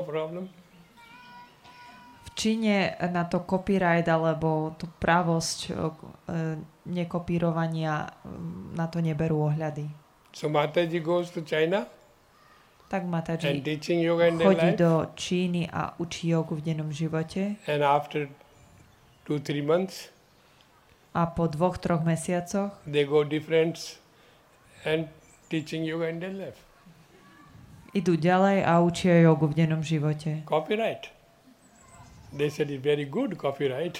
problem. V Číne na to copyright alebo tú právosť nekopírovania na to neberú ohľady. So Mataji goes to China Tak Mataji and teaching yoga in their chodí life. do Číny a učí jogu v dennom živote. And after 2-3 months, A po 2-3 mesiacoch they go different and teaching yoga in their life. idú ďalej a učia jogu v dennom živote. Copyright. They said it's very good copyright.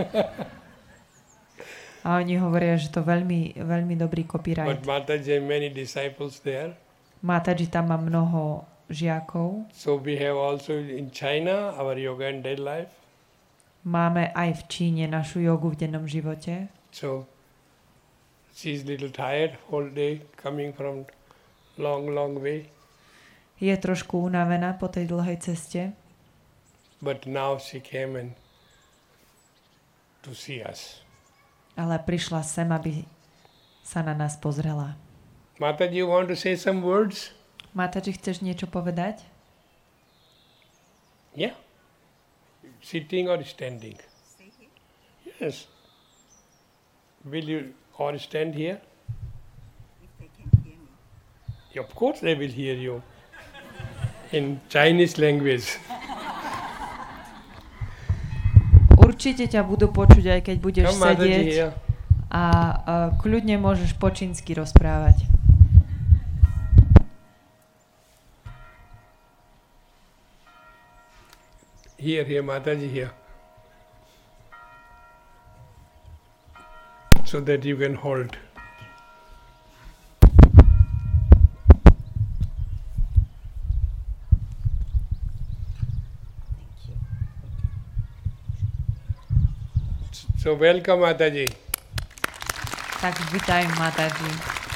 A oni hovoria, že to veľmi, veľmi dobrý copyright. But Mataji has many disciples there. Mataji tam má mnoho žiakov. So we have also in China our yoga in daily life. Máme aj v Číne našu jogu v dennom živote. So she's little tired whole day coming from long way. Je trošku unavená po tej dlhej ceste. But now she came and to see us. Ale prišla sem, aby sa na nás pozrela. Mataji, you want to say some words? Mataji, chceš niečo povedať? Yeah. Sitting or standing? Yes. Will you or stand here? If they can hear me. Of course they will hear you. In Chinese language. Určite ťa budú počuť, aj keď budeš Come, Mataji, sedieť here. a kľudne môžeš po čínsky rozprávať. Here, Mataji, here. So that you can hold. So welcome, Mataji. Tak vitaj, Mataji.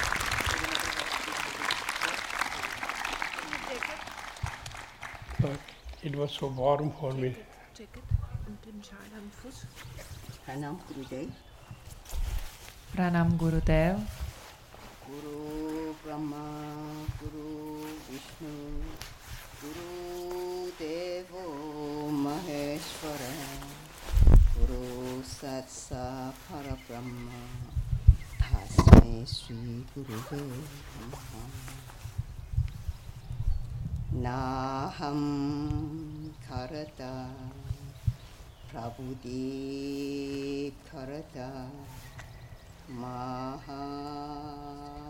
It was so warm for me. Jacket und den Schal am Fuß. Pranam Gurudev. Pranam Gurudev. Guru Brahma, Guru Vishnu, Guru Devo Maheshwara, Guru Satsa Parabrahma, Tasmai Sri Gurave Namaha. Naham Karata Prabhudev Karata Maha